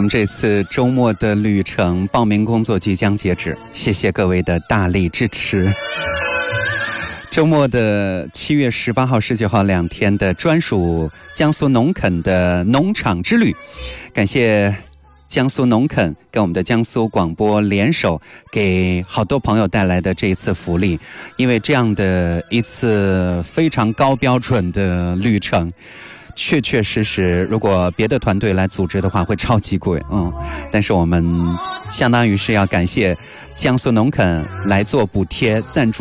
们这次周末的旅程报名工作即将截止，谢谢各位的大力支持。周末的7月18号、19号2天的专属江苏农垦的农场之旅，感谢江苏农垦跟我们的江苏广播联手，给好多朋友带来的这一次福利。因为这样的一次非常高标准的旅程，确确实实如果别的团队来组织的话会超级贵，但是我们相当于是要感谢江苏农垦来做补贴赞助。